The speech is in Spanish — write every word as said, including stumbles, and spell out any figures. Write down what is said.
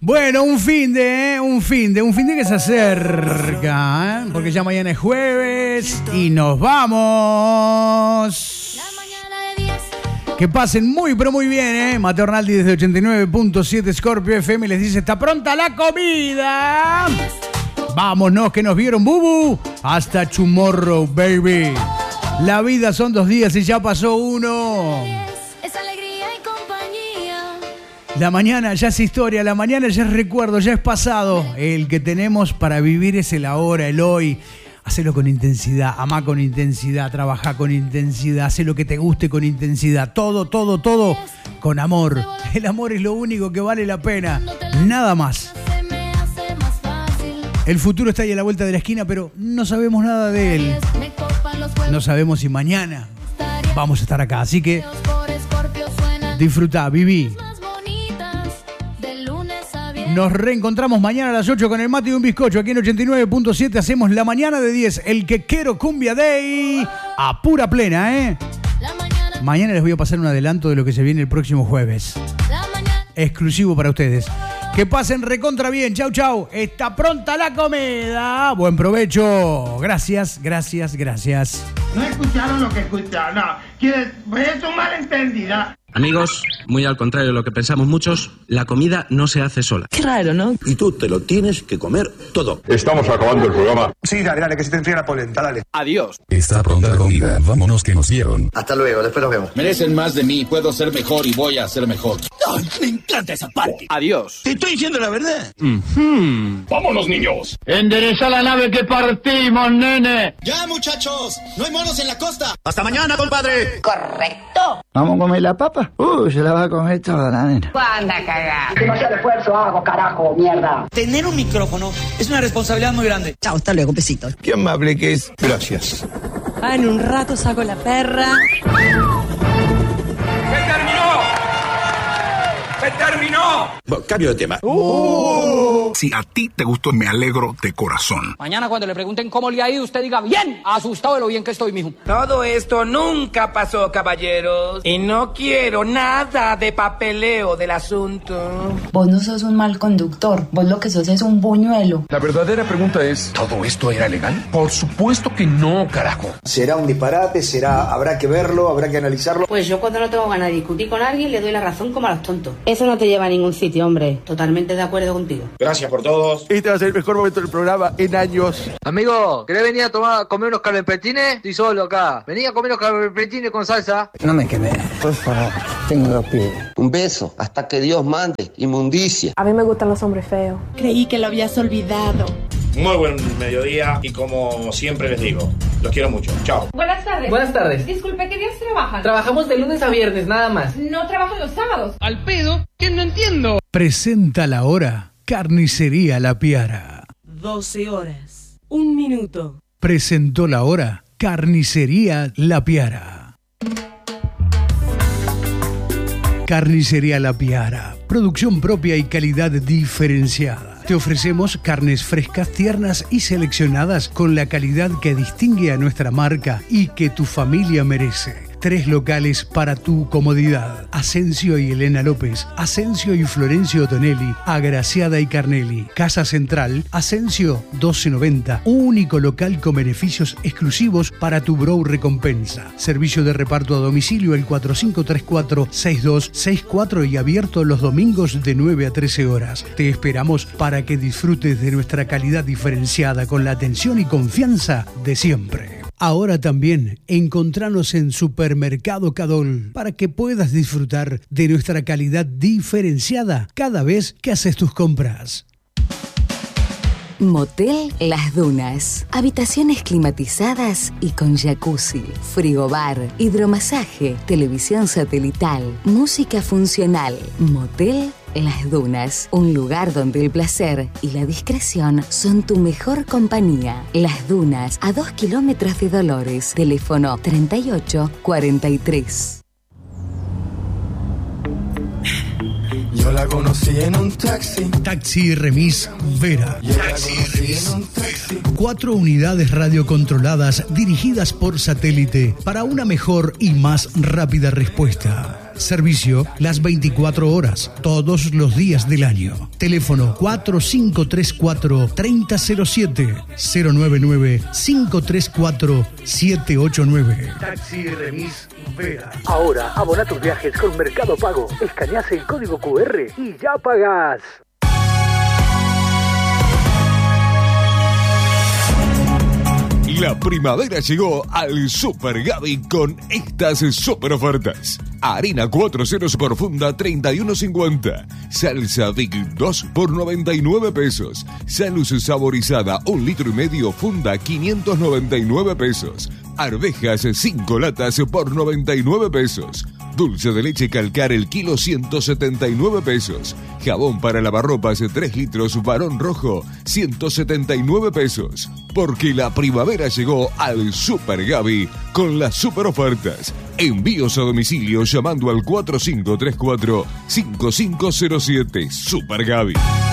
Bueno, un fin de, ¿eh? un fin de, un fin de que se acerca, ¿eh? Porque ya mañana es jueves y nos vamos. Que pasen muy, pero muy bien, ¿eh? Mateo Arnaldi desde ochenta y nueve punto siete Scorpio F M les dice, está pronta la comida. Vámonos, que nos vieron, bubu. Hasta tomorrow, baby. La vida son dos días y ya pasó uno. La mañana ya es historia, la mañana ya es recuerdo, ya es pasado. El que tenemos para vivir es el ahora, el hoy. Hacelo con intensidad, amá con intensidad, trabajá con intensidad, hacé lo que te guste con intensidad. Todo, todo, todo con amor. El amor es lo único que vale la pena, nada más. El futuro está ahí a la vuelta de la esquina, pero no sabemos nada de él. No sabemos si mañana vamos a estar acá, así que disfrutá, viví. Nos reencontramos mañana a las ocho con el mate y un bizcocho. Aquí en ochenta y nueve punto siete hacemos la mañana de diez. El que quiero cumbia day a pura plena, ¿eh? Mañana les voy a pasar un adelanto de lo que se viene el próximo jueves. Exclusivo para ustedes. Que pasen recontra bien. Chau, chau. Está pronta la comida. Buen provecho. Gracias, gracias, gracias. No escucharon lo que escucharon. No. Es un malentendida. Amigos, muy al contrario de lo que pensamos muchos, la comida no se hace sola. Qué raro, ¿no? Y tú te lo tienes que comer todo. Estamos acabando el programa. Sí, dale, dale, que se te enfría la polenta, dale. Adiós. Está pronta la comida, vámonos que nos dieron. Hasta luego, después nos vemos. Merecen más de mí, puedo ser mejor y voy a ser mejor. Ay, me encanta esa parte. Adiós. Te estoy diciendo la verdad. Mm-hmm. Vámonos, niños. Endereza la nave que partimos, nene. Ya, muchachos, no hay monos en la costa. Hasta mañana, compadre. Correcto. ¿Vamos a comer la papa? Uh, se la va a comer toda la nena. ¡Anda, cagada! Demasiado esfuerzo hago, carajo, mierda. Tener un micrófono es una responsabilidad muy grande. Chao, hasta luego, besitos. Qué amable que es. Gracias. Ah, en un rato saco la perra. ¡Se terminó! ¡Se terminó! Bueno, cambio de tema. Uh. Si a ti te gustó, me alegro de corazón. Mañana cuando le pregunten cómo le ha ido, usted diga, bien, asustado de lo bien que estoy, mijo. Todo esto nunca pasó, caballeros. Y no quiero nada de papeleo del asunto. Vos no sos un mal conductor. Vos lo que sos es un buñuelo. La verdadera pregunta es, ¿todo esto era legal? Por supuesto que no, carajo. ¿Será un disparate? ¿Será? ¿Habrá que verlo? ¿Habrá que analizarlo? Pues yo cuando no tengo ganas de discutir con alguien le doy la razón como a los tontos. Eso no te lleva a ningún sitio, hombre. Totalmente de acuerdo contigo. Gracias por todos. Este va a ser el mejor momento del programa en años. Amigo, ¿querés venir a tomar, a comer unos calempetines? Estoy solo acá. Vení a comer unos calempetines con salsa. No me quemé, por favor. Tengo dos pies. Un beso, hasta que Dios mande. Inmundicia. A mí me gustan los hombres feos. Creí que lo habías olvidado. Muy buen mediodía y como siempre les digo, los quiero mucho. Chao. Buenas tardes. Buenas tardes. Disculpe, ¿qué días trabajan? Trabajamos de lunes a viernes, nada más. No trabajan los sábados. Al pedo, que no entiendo. Presenta la hora. Carnicería La Piara. doce horas. Un minuto. Presentó la hora. Carnicería La Piara. Carnicería La Piara. Producción propia y calidad diferenciada. Te ofrecemos carnes frescas, tiernas y seleccionadas con la calidad que distingue a nuestra marca y que tu familia merece. Tres locales para tu comodidad. Asensio y Elena López, Asensio y Florencio Tonelli, Agraciada y Carnelli. Casa Central, Asensio doce noventa. Único local con beneficios exclusivos para tu Bro Recompensa. Servicio de reparto a domicilio el cuatro cinco tres cuatro, seis dos seis cuatro y abierto los domingos de nueve a trece horas. Te esperamos para que disfrutes de nuestra calidad diferenciada con la atención y confianza de siempre. Ahora también encontranos en Supermercado Cadol para que puedas disfrutar de nuestra calidad diferenciada cada vez que haces tus compras. Motel Las Dunas. Habitaciones climatizadas y con jacuzzi, frigobar, hidromasaje, televisión satelital, música funcional. Motel Las Dunas. Un lugar donde el placer y la discreción son tu mejor compañía. Las Dunas, a dos kilómetros de Dolores. Teléfono treinta y ocho cuarenta y tres. Yo la conocí en un taxi. Taxi Remis Vera. Taxi Remis Vera. Cuatro unidades radiocontroladas dirigidas por satélite para una mejor y más rápida respuesta. Servicio las veinticuatro horas, todos los días del año. Teléfono cuatro cinco tres cuatro, tres cero cero siete, cero nueve nueve, cinco tres cuatro, siete ocho nueve. Taxi Remis Vera. Ahora, abona tus viajes con Mercado Pago. Escaneas el código cu erre y ya pagas. La primavera llegó al Super Gaby con estas super ofertas. Harina cuatro ceros por funda treinta y uno cincuenta. Salsa Vic dos por noventa y nueve pesos. Salus saborizada un litro y medio funda quinientos noventa y nueve pesos. Arvejas cinco latas por noventa y nueve pesos. Dulce de leche Calcar el kilo ciento setenta y nueve pesos. Jabón para lavarropas tres litros varón rojo ciento setenta y nueve pesos. Porque la primavera llegó al Super Gaby con las super ofertas. Envíos a domicilio llamando al cuatro cinco tres cuatro, cinco cinco cero siete. Super Gaby.